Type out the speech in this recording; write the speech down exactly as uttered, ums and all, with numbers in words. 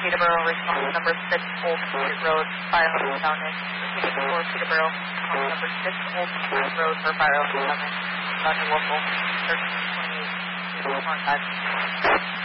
Peterborough, response number six, Old Street Road, fire hose sounding. Repeating for Peterborough, response number six, Old Street Road for fire hose sounding. Roger, local, thirteen twenty-eight, zero one five.